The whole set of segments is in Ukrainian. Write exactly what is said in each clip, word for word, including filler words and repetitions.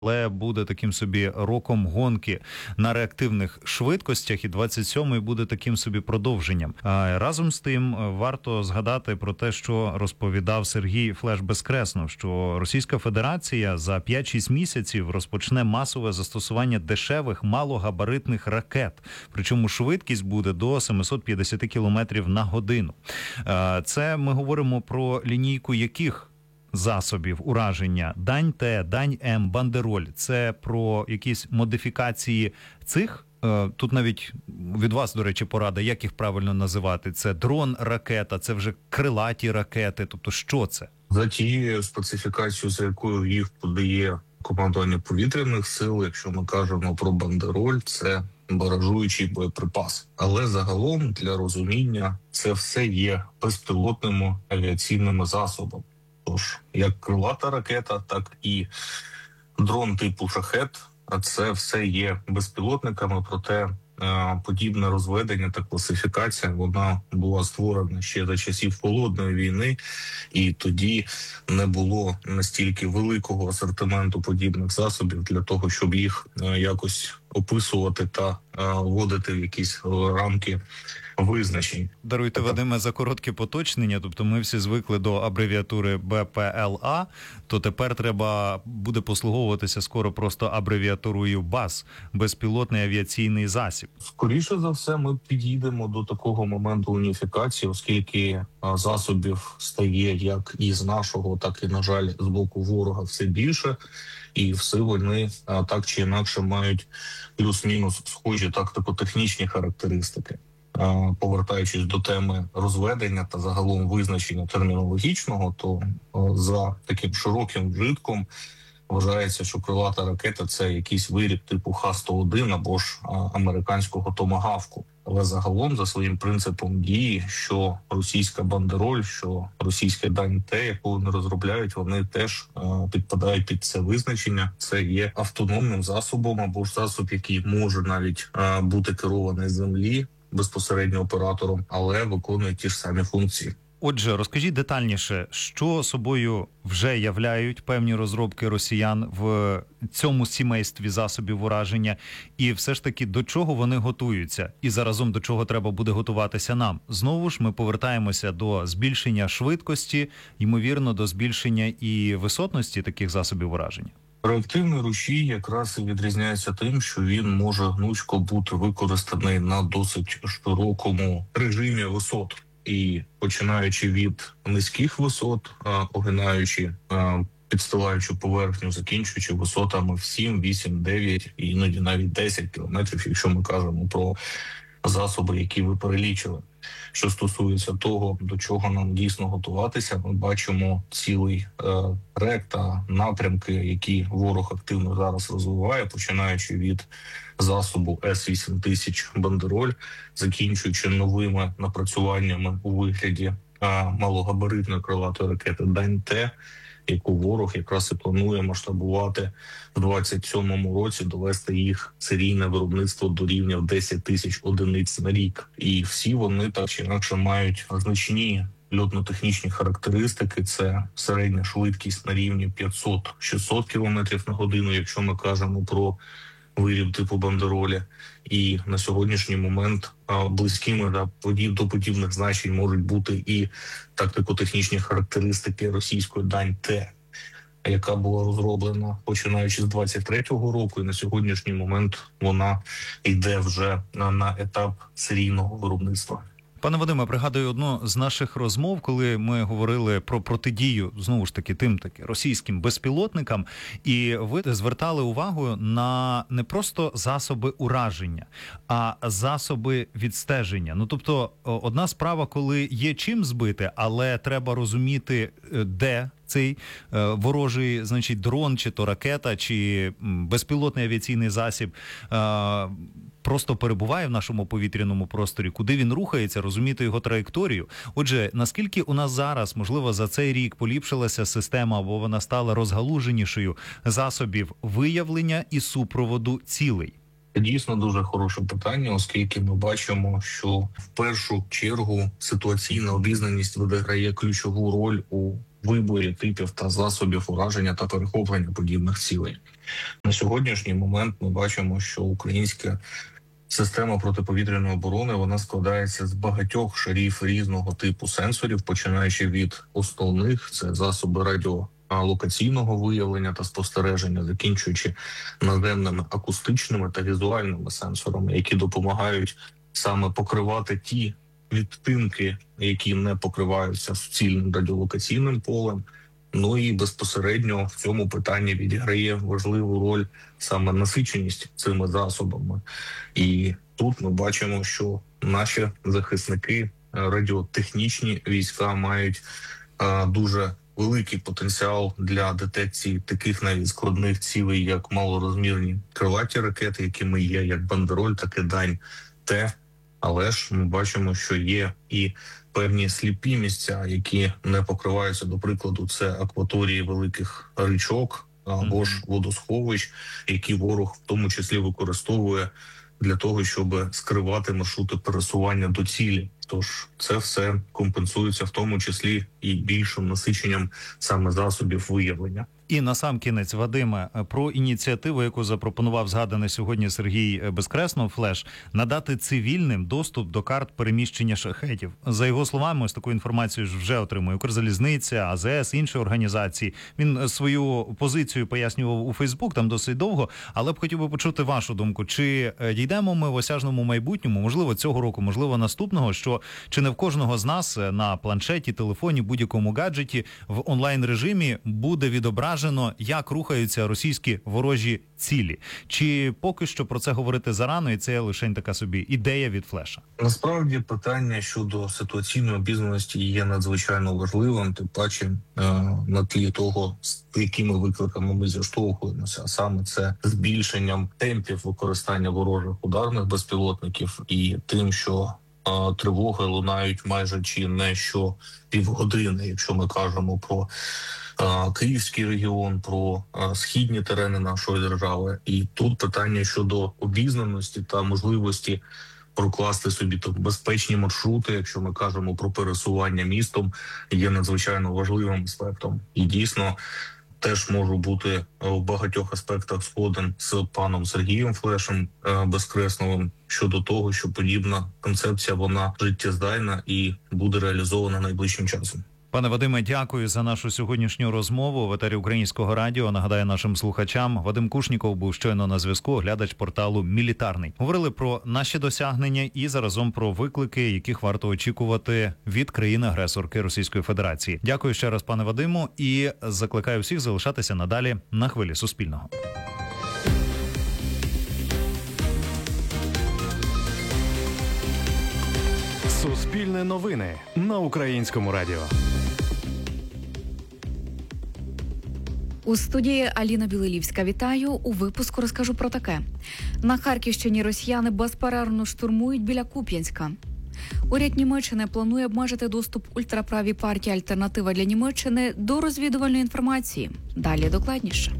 Але буде таким собі роком гонки на реактивних швидкостях, і двадцять сьомий буде таким собі продовженням. А разом з тим варто згадати про те, що розповідав Сергій Флеш Безкреснов, що Російська Федерація за п'ять-шість місяців розпочне масове застосування дешевих малогабаритних ракет. Причому швидкість буде до сімсот п'ятдесят кілометрів на годину. Це ми говоримо про лінійку яких засобів ураження? Дань-Т, Дань-М, Бандероль. Це про якісь модифікації цих? Тут навіть від вас, до речі, порада, як їх правильно називати. Це дрон-ракета, це вже крилаті ракети. Тобто що це? За тією специфікацією, за якою їх подає командування повітряних сил, якщо ми кажемо про Бандероль, це баражуючий боєприпас. Але загалом, для розуміння, це все є безпілотними авіаційними засобами. Тож, як крилата ракета, так і дрон типу «Шахед», а це все є безпілотниками, проте подібне розведення та класифікація, вона була створена ще за часів Холодної війни, і тоді не було настільки великого асортименту подібних засобів для того, щоб їх якось описувати та вводити в якісь рамки визначень. Даруйте, Вадиме, за коротке поточнення, тобто ми всі звикли до абревіатури Б П Л А, то тепер треба буде послуговуватися скоро просто абревіатурою БАЗ – безпілотний авіаційний засіб. Скоріше за все, ми підійдемо до такого моменту уніфікації, оскільки засобів стає як із нашого, так і, на жаль, з боку ворога все більше, і все вони так чи інакше мають плюс-мінус схожі тактико-технічні характеристики. Повертаючись до теми розведення та загалом визначення термінологічного, то за таким широким вжитком вважається, що крилата ракета – це якийсь виріб типу Х сто один або ж американського томагавку. Але загалом, за своїм принципом дії, що російська Бандероль, що російське Дань-Т, яку вони розробляють, вони теж е, підпадають під це визначення. Це є автономним засобом або ж засоб, який може навіть е, бути керований з землі безпосередньо оператором, але виконує ті ж самі функції. Отже, розкажіть детальніше, що собою вже являють певні розробки росіян в цьому сімействі засобів ураження, і все ж таки до чого вони готуються, і заразом до чого треба буде готуватися нам. Знову ж ми повертаємося до збільшення швидкості, ймовірно, до збільшення і висотності таких засобів ураження. Реактивний рушій якраз і відрізняється тим, що він може гнучко бути використаний на досить широкому режимі висот. І починаючи від низьких висот, огинаючи, підстилаючи поверхню, закінчуючи висотами в сім, вісім, дев'ять і іноді навіть десять кілометрів, якщо ми кажемо про засоби, які ви перелічили. Що стосується того, до чого нам дійсно готуватися, ми бачимо цілий е, рек та напрямки, які ворог активно зараз розвиває, починаючи від засобу С вісім тисяч Бандероль, закінчуючи новими напрацюваннями у вигляді е, малогабаритної крилатої ракети Дань-Т, яку ворог якраз і планує масштабувати в двадцять сьомому році, довести їх серійне виробництво до рівня в десять тисяч одиниць на рік. І всі вони так чи інакше мають значні льотно-технічні характеристики. Це середня швидкість на рівні п'ятсот-шістсот кілометрів на годину, якщо ми кажемо про виріб типу Бандеролі. І на сьогоднішній момент близькими да, до подібних значень можуть бути і тактико-технічні характеристики російської Дань-Т, яка була розроблена починаючи з двадцять третього року, і на сьогоднішній момент вона йде вже на, на етап серійного виробництва. Пане Вадиме, пригадую одну з наших розмов, коли ми говорили про протидію, знову ж таки, тим таки російським безпілотникам, і ви звертали увагу на не просто засоби ураження, а засоби відстеження. Ну, тобто, одна справа, коли є чим збити, але треба розуміти, де цей е, ворожий, значить, дрон, чи то ракета, чи безпілотний авіаційний засіб е, просто перебуває в нашому повітряному просторі, куди він рухається, розуміти його траєкторію. Отже, наскільки у нас зараз, можливо, за цей рік поліпшилася система, або вона стала розгалуженішою засобів виявлення і супроводу цілей? Це дійсно дуже хороше питання, оскільки ми бачимо, що в першу чергу ситуаційна обізнаність відіграє ключову роль у виборі типів та засобів ураження та перехоплення подібних цілей. На сьогоднішній момент ми бачимо, що українська система протиповітряної оборони вона складається з багатьох шарів різного типу сенсорів, починаючи від основних – це засоби радіолокаційного виявлення та спостереження, закінчуючи наземними акустичними та візуальними сенсорами, які допомагають саме покривати ті відтинки, які не покриваються суцільним радіолокаційним полем. Ну і безпосередньо в цьому питанні відіграє важливу роль саме насиченість цими засобами. І тут ми бачимо, що наші захисники, радіотехнічні війська мають а, дуже великий потенціал для детекції таких навіть складних цілей, як малорозмірні крилаті ракети, якими є як бандероль, так і Дань-Т. Але ж ми бачимо, що є і певні сліпі місця, які не покриваються, до прикладу, це акваторії великих річок або ж водосховищ, які ворог в тому числі використовує для того, щоб скривати маршрути пересування до цілі. Тож це все компенсується в тому числі і більшим насиченням саме засобів виявлення. І на сам кінець, Вадиме, про ініціативу, яку запропонував згаданий сьогодні Сергій Безкреснов, Флеш, надати цивільним доступ до карт переміщення шахедів. За його словами, ось таку інформацію вже отримує Укрзалізниця, А З С, інші організації. Він свою позицію пояснював у Фейсбук, там досить довго, але б хотів би почути вашу думку. Чи дійдемо ми в осяжному майбутньому, можливо, цього року, можливо, наступного, що чи не в кожного з нас на планшеті, телефоні, будь-якому гаджеті в онлайн-режимі буде відображено, як рухаються російські ворожі цілі? Чи поки що про це говорити зарано, і це лише така собі ідея від Флеша? Насправді питання щодо ситуаційної обізнаності є надзвичайно важливим, тим паче на тлі того, з якими викликами ми зіштовхуємося, а саме це збільшенням темпів використання ворожих ударних безпілотників і тим, що тривоги лунають майже чи не що півгодини, якщо ми кажемо про Київський регіон, про східні терени нашої держави. І тут питання щодо обізнаності та можливості прокласти собі так безпечні маршрути, якщо ми кажемо про пересування містом, є надзвичайно важливим аспектом. І дійсно теж можу бути в багатьох аспектах згоден з паном Сергієм Флешем Безкресновим щодо того, що подібна концепція, вона життєздайна і буде реалізована найближчим часом. Пане Вадиме, дякую за нашу сьогоднішню розмову. В етері Українського радіо, нагадаю нашим слухачам, Вадим Кушніков був щойно на зв'язку, оглядач порталу «Мілітарний». Говорили про наші досягнення і заразом про виклики, яких варто очікувати від країни-агресорки Російської Федерації. Дякую ще раз, пане Вадиму, і закликаю всіх залишатися надалі на хвилі Суспільного. Суспільне новини на Українському радіо. У студії Аліна Білилівська. Вітаю. У випуску розкажу про таке. На Харківщині росіяни безперервно штурмують біля Куп'янська. Уряд Німеччини планує обмежити доступ ультраправій партії «Альтернатива для Німеччини» до розвідувальної інформації. Далі докладніше.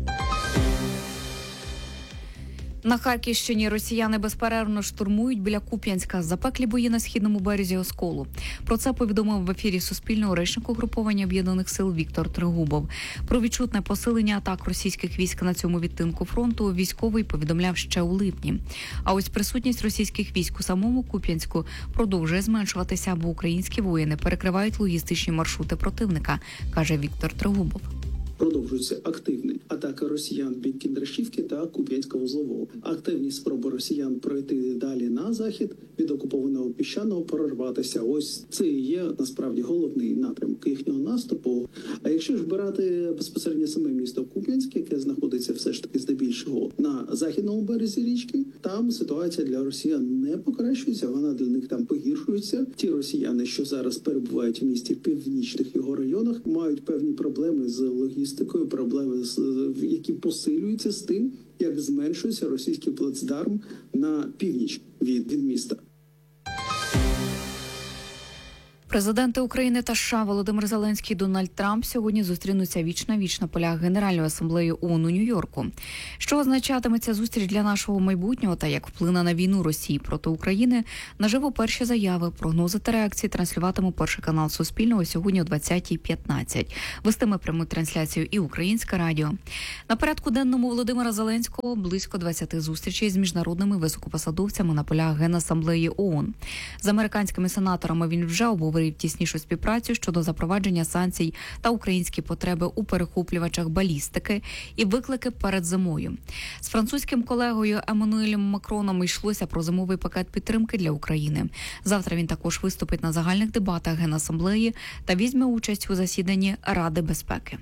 На Харківщині росіяни безперервно штурмують біля Куп'янська, запеклі бої на східному березі Осколу. Про це повідомив в ефірі Суспільного речник угруповання Об'єднаних сил Віктор Трегубов. Про відчутне посилення атак російських військ на цьому відтинку фронту військовий повідомляв ще у липні. А ось присутність російських військ у самому Куп'янську продовжує зменшуватися, бо українські воїни перекривають логістичні маршрути противника, каже Віктор Трегубов. Продовжуються активні атаки росіян під Кіндрашівки та Куп'янсько-Вузлового. Активні спроби росіян пройти далі на захід від окупованого Піщаного, прорватися. Ось це і є насправді головний напрямок їхнього наступу. А якщо ж брати безпосередньо саме місто Куп'янськ, яке знаходиться все ж таки здебільшого на західному березі річки, там ситуація для росіян не покращується, вона для них там погіршується. Ті росіяни, що зараз перебувають в місті в північних його районах, мають певні проблеми з логістикою, проблеми, які посилюються з тим, як зменшується російський плацдарм на північ від, від міста. Президенти України та США Володимир Зеленський і Дональд Трамп сьогодні зустрінуться віч-на-віч на полях Генеральної асамблеї ООН у Нью-Йорку. Що означатиме ця зустріч для нашого майбутнього та як вплине на війну Росії проти України, наживо перші заяви, прогнози та реакції транслюватиме перший канал Суспільного сьогодні о двадцятій п'ятнадцять. Вестиме пряму трансляцію і Українське радіо. На порядку денному Володимира Зеленського близько двадцяти зустрічей з міжнародними високопосадовцями на полях Генасамблеї ООН. З американськими сенаторами він вже обговорив тіснішу співпрацю щодо запровадження санкцій та українські потреби у перехоплювачах балістики і виклики перед зимою. З французьким колегою Еммануелем Макроном йшлося про зимовий пакет підтримки для України. Завтра він також виступить на загальних дебатах Генасамблеї та візьме участь у засіданні Ради безпеки.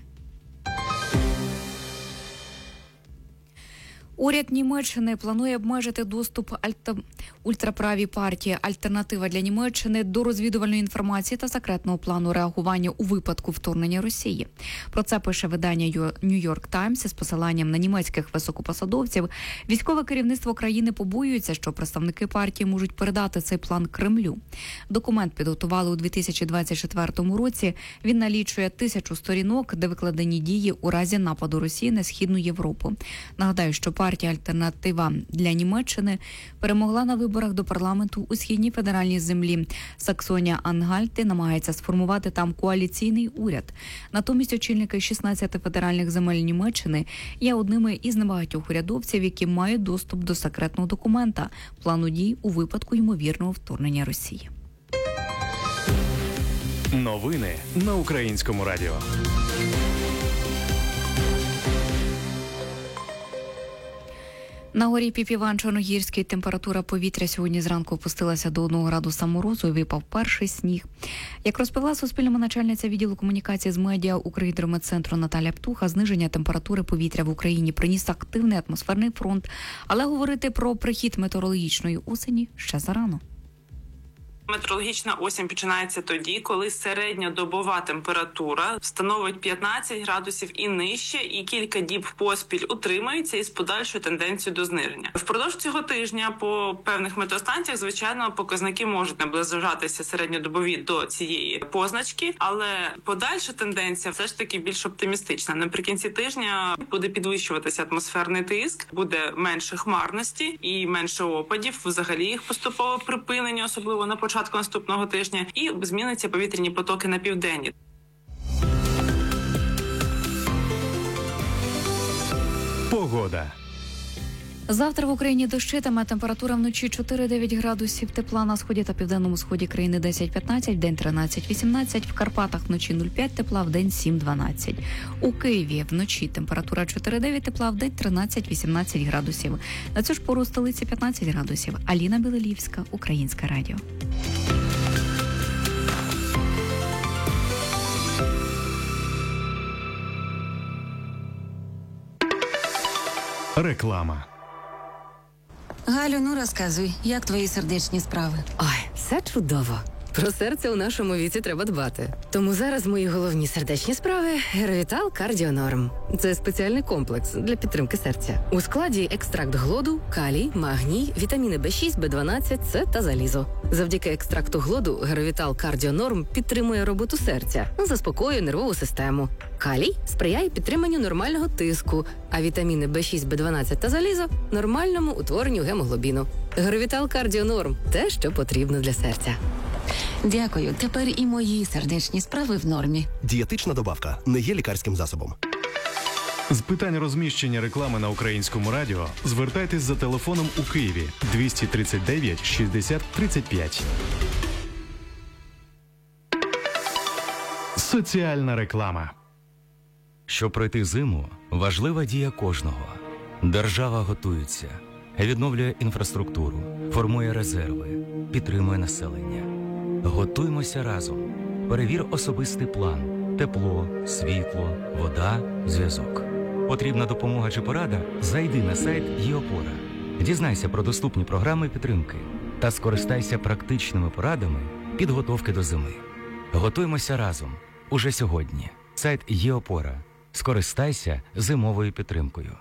Уряд Німеччини планує обмежити доступ альта... ультраправій партії «Альтернатива для Німеччини» до розвідувальної інформації та секретного плану реагування у випадку вторгнення Росії. Про це пише видання «Нью-Йорк Таймс» із посиланням на німецьких високопосадовців. Військове керівництво країни побоюється, що представники партії можуть передати цей план Кремлю. Документ підготували у дві тисячі двадцять четвертому році. Він налічує тисячу сторінок, де викладені дії у разі нападу Росії на Східну Європу. Нагадаю, що партія «Альтернатива для Німеччини» перемогла на виборах до парламенту у східній федеральній землі. Саксонія-Ангальти намагається сформувати там коаліційний уряд. Натомість очільники шістнадцяти федеральних земель Німеччини є одними із небагатьох урядовців, які мають доступ до секретного документа – плану дій у випадку ймовірного вторгнення Росії. Новини на Українському радіо. На горі Піпіван-Чорногірський температура повітря сьогодні зранку опустилася до одного градуса морозу і випав перший сніг. Як розповіла Суспільному начальниця відділу комунікації з медіа Укргідрометцентру Наталя Птуха, зниження температури повітря в Україні приніс активний атмосферний фронт, але говорити про прихід метеорологічної осені ще зарано. Метеорологічна осінь починається тоді, коли середньодобова температура становить п'ятнадцять градусів і нижче, і кілька діб поспіль утримується із подальшою тенденцією до зниження. Впродовж цього тижня по певних метеостанціях, звичайно, показники можуть наближатися середньодобові до цієї позначки, але подальша тенденція все ж таки більш оптимістична. Наприкінці тижня буде підвищуватися атмосферний тиск, буде менше хмарності і менше опадів, взагалі їх поступове припинення, особливо на початку початку наступного тижня, і зміниться повітряні потоки на південні. Погода. Завтра в Україні дощитиме, температура вночі чотири-дев'ять градусів тепла, на сході та південному сході країни десять-п'ятнадцять, вдень тринадцять-вісімнадцять, в Карпатах вночі нуль п'ять тепла, вдень сім-дванадцять. У Києві вночі температура чотири-дев'ять тепла, вдень тринадцять-вісімнадцять градусів. На цю ж пору у столиці п'ятнадцять градусів. Аліна Білелівська, Українське радіо. Реклама. Галю, ну розказуй, як твої сердечні справи? Ой, все чудово. Про серце у нашому віці треба дбати. Тому зараз мої головні сердечні справи – Геровітал Кардіонорм. Це спеціальний комплекс для підтримки серця. У складі екстракт глоду, калій, магній, вітаміни Б шість, Б дванадцять, С та залізо. Завдяки екстракту глоду Геровітал Кардіонорм підтримує роботу серця, заспокоює нервову систему. Калій сприяє підтриманню нормального тиску, а вітаміни Б шість, Б дванадцять та залізо – нормальному утворенню гемоглобіну. Геровітал Кардіонорм – те, що потрібно для серця. Дякую, тепер і мої сердечні справи в нормі. Дієтична добавка не є лікарським засобом. З питань розміщення реклами на Українському радіо звертайтесь за телефоном у Києві двісті тридцять дев'ять шістдесят тридцять п'ять. Соціальна реклама. Щоб пройти зиму, важлива дія кожного. Держава готується, відновлює інфраструктуру, формує резерви, підтримує населення. Готуймося разом. Перевір особистий план. Тепло, світло, вода, зв'язок. Потрібна допомога чи порада? Зайди на сайт ЄОПОРА. Дізнайся про доступні програми підтримки та скористайся практичними порадами підготовки до зими. Готуймося разом. Уже сьогодні. Сайт ЄОПОРА. Скористайся зимовою підтримкою.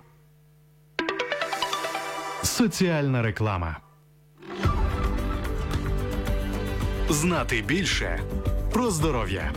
Соціальна реклама. Знати більше, про здоров'я.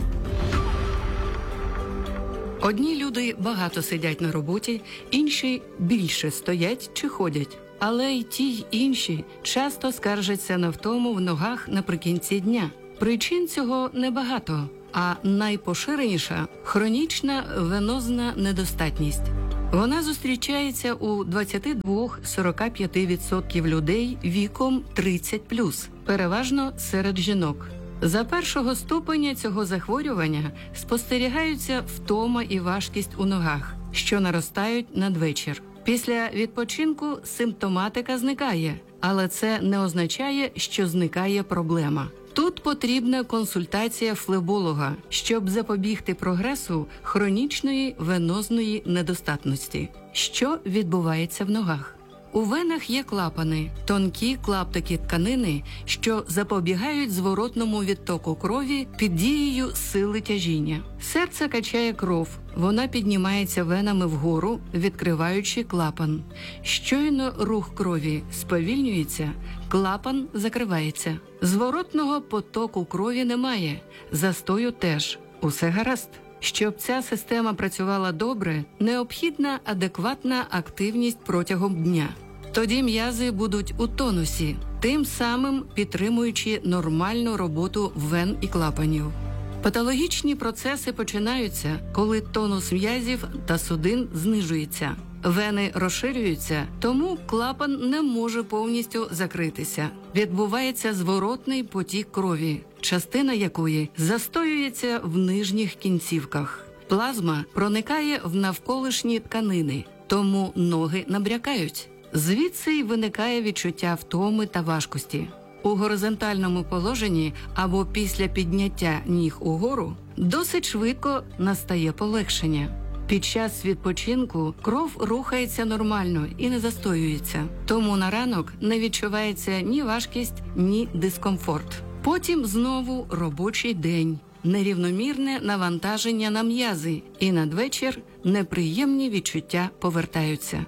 Одні люди багато сидять на роботі, інші більше стоять чи ходять. Але й ті, й інші часто скаржаться на втому в ногах наприкінці дня. Причин цього небагато, а найпоширеніша – хронічна венозна недостатність. Вона зустрічається у двадцять два - сорок п'ять відсотків людей віком тридцять плюс, переважно серед жінок. За першого ступеня цього захворювання спостерігаються втома і важкість у ногах, що наростають надвечір. Після відпочинку симптоматика зникає, але це не означає, що зникає проблема. Тут потрібна консультація флеболога, щоб запобігти прогресу хронічної венозної недостатності. Що відбувається в ногах? У венах є клапани, тонкі клаптики тканини, що запобігають зворотному відтоку крові під дією сили тяжіння. Серце качає кров, вона піднімається венами вгору, відкриваючи клапан. Щойно рух крові сповільнюється, клапан закривається. Зворотного потоку крові немає, застою теж. Усе гаразд. Щоб ця система працювала добре, необхідна адекватна активність протягом дня. Тоді м'язи будуть у тонусі, тим самим підтримуючи нормальну роботу вен і клапанів. Патологічні процеси починаються, коли тонус м'язів та судин знижується. Вени розширюються, тому клапан не може повністю закритися. Відбувається зворотний потік крові, частина якої застоюється в нижніх кінцівках. Плазма проникає в навколишні тканини, тому ноги набрякають. Звідси й виникає відчуття втоми та важкості. У горизонтальному положенні або після підняття ніг угору досить швидко настає полегшення. Під час відпочинку кров рухається нормально і не застоюється, тому на ранок не відчувається ні важкість, ні дискомфорт. Потім знову робочий день, нерівномірне навантаження на м'язи, і надвечір неприємні відчуття повертаються.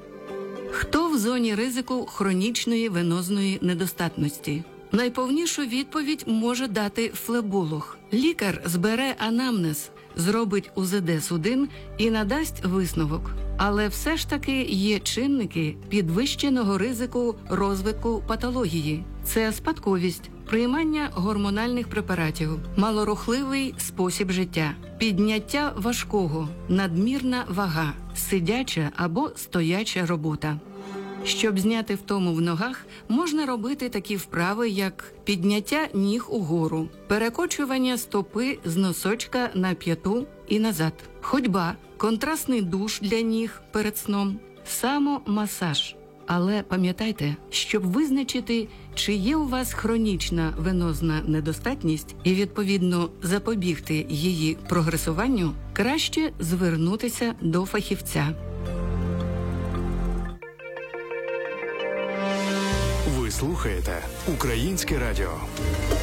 Хто в зоні ризику хронічної венозної недостатності? Найповнішу відповідь може дати флеболог. Лікар збере анамнез, зробить у зет де судин і надасть висновок. Але все ж таки є чинники підвищеного ризику розвитку патології. Це спадковість, приймання гормональних препаратів, малорухливий спосіб життя, підняття важкого, надмірна вага, сидяча або стояча робота. Щоб зняти втому в ногах, можна робити такі вправи, як підняття ніг угору, перекочування стопи з носочка на п'яту і назад, ходьба, контрастний душ для ніг перед сном, самомасаж. Але пам'ятайте, щоб визначити, чи є у вас хронічна венозна недостатність і, відповідно, запобігти її прогресуванню, краще звернутися до фахівця. Ви слухаєте Українське радіо.